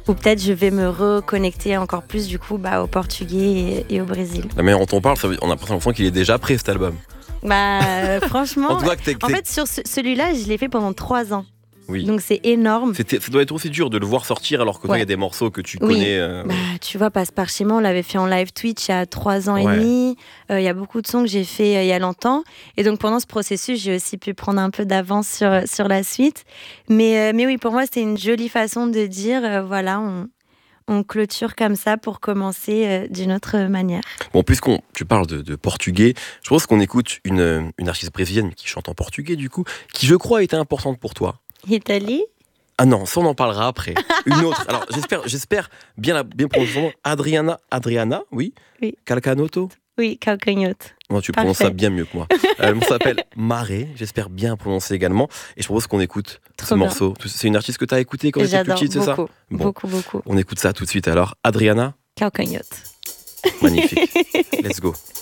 Ou peut-être je vais me reconnecter encore plus du coup au portugais et au Brésil. La manière dont on parle, on a l'impression qu'il est déjà prêt cet album. Franchement, En tout cas, en fait sur celui-là je l'ai fait pendant 3 ans. Oui. Donc c'est énorme. Ça doit être aussi dur de le voir sortir alors que toi il y a des morceaux que tu connais. Tu vois, Passe par chez moi, on l'avait fait en live Twitch il y a 3 ans et Ouais. demi. Il y a beaucoup de sons que j'ai fait il y a longtemps. Et donc pendant ce processus, j'ai aussi pu prendre un peu d'avance sur la suite. Mais oui, pour moi, c'était une jolie façon de dire, on clôture comme ça pour commencer d'une autre manière. Bon, tu parles de portugais, je pense qu'on écoute une artiste brésilienne qui chante en portugais du coup, qui je crois était importante pour toi. Italie? Ah non, ça on en parlera après. Une autre. Alors j'espère bien prononcer son nom. Adriana, oui. Oui. Calcanoto. Oui, Calcagnotte. Non, tu prononces ça bien mieux que moi. Elle s'appelle Maré, j'espère bien prononcer également. Et je propose qu'on écoute ce morceau. C'est une artiste que tu as écoutée quand tu étais plus petite, c'est ça? Bon, beaucoup. On écoute ça tout de suite alors. Adriana. Calcagnotte. Magnifique. Let's go.